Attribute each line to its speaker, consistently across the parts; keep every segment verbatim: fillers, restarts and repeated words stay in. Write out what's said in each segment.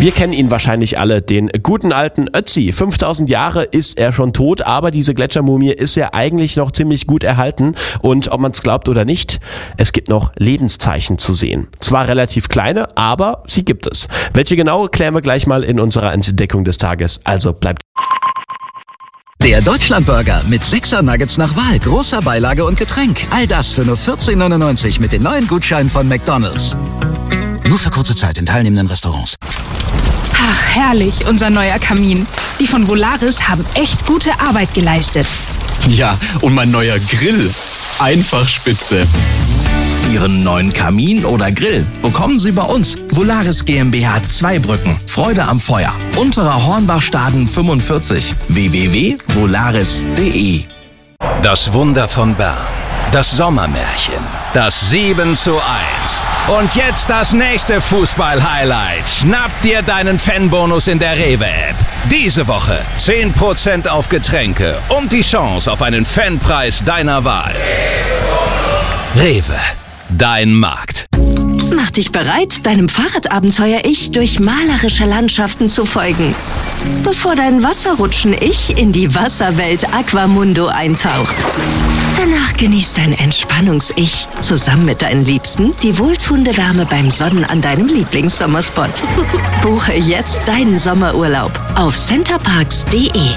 Speaker 1: Wir kennen ihn wahrscheinlich alle, den guten alten Ötzi. fünftausend Jahre ist er schon tot, aber diese Gletschermumie ist ja eigentlich noch ziemlich gut erhalten. Und ob man es glaubt oder nicht, es gibt noch Lebenszeichen zu sehen. Zwar relativ kleine, aber sie gibt es. Welche genau, klären wir gleich mal in unserer Entdeckung des Tages. Also bleibt.
Speaker 2: Der Deutschlandburger mit sechser Nuggets nach Wahl, großer Beilage und Getränk. All das für nur vierzehn neunundneunzig mit den neuen Gutscheinen von McDonald's. Nur für kurze Zeit in teilnehmenden Restaurants.
Speaker 3: Ach, herrlich, unser neuer Kamin. Die von Volaris haben echt gute Arbeit geleistet.
Speaker 4: Ja, und mein neuer Grill. Einfach spitze.
Speaker 5: Ihren neuen Kamin oder Grill bekommen Sie bei uns. Volaris GmbH Zweibrücken. Freude am Feuer. Unterer Hornbachstaden fünfundvierzig. w w w punkt volaris punkt de.
Speaker 6: Das Wunder von Bern. Das Sommermärchen. Das sieben zu eins. Und jetzt das nächste Fußball-Highlight. Schnapp dir deinen Fanbonus in der Rewe-App. Diese Woche zehn Prozent auf Getränke und die Chance auf einen Fanpreis deiner Wahl. Rewe. Dein Markt.
Speaker 7: Mach dich bereit, deinem Fahrradabenteuer-Ich durch malerische Landschaften zu folgen. Bevor dein Wasserrutschen-Ich in die Wasserwelt Aquamundo eintaucht. Danach genießt dein Entspannungs-Ich zusammen mit deinen Liebsten die wohltuende Wärme beim Sonnen an deinem Lieblingssommerspot. Buche jetzt deinen Sommerurlaub auf centerparks punkt de.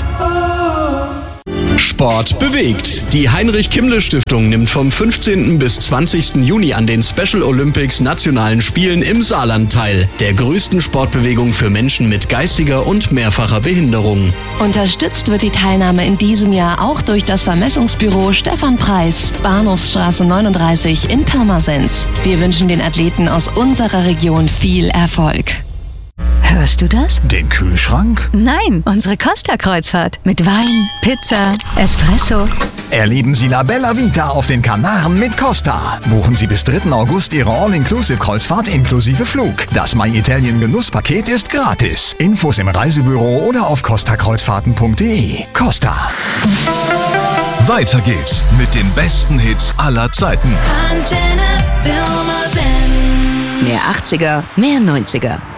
Speaker 4: Sport bewegt. Die Heinrich-Kimmle-Stiftung nimmt vom fünfzehnten bis zwanzigsten Juni an den Special Olympics Nationalen Spielen im Saarland teil, der größten Sportbewegung für Menschen mit geistiger und mehrfacher Behinderung.
Speaker 8: Unterstützt wird die Teilnahme in diesem Jahr auch durch das Vermessungsbüro Stefan Preis, Bahnhofsstraße neununddreißig in Pirmasens. Wir wünschen den Athleten aus unserer Region viel Erfolg.
Speaker 9: Hörst du das?
Speaker 10: Den Kühlschrank?
Speaker 9: Nein, unsere Costa-Kreuzfahrt. Mit Wein, Pizza, Espresso.
Speaker 10: Erleben Sie La Bella Vita auf den Kanaren mit Costa. Buchen Sie bis dritten August Ihre All-Inclusive-Kreuzfahrt inklusive Flug. Das My Italien Genusspaket ist gratis. Infos im Reisebüro oder auf costa kreuzfahrten punkt de. Costa.
Speaker 11: Weiter geht's mit den besten Hits aller Zeiten.
Speaker 7: Mehr achtziger, mehr neunziger.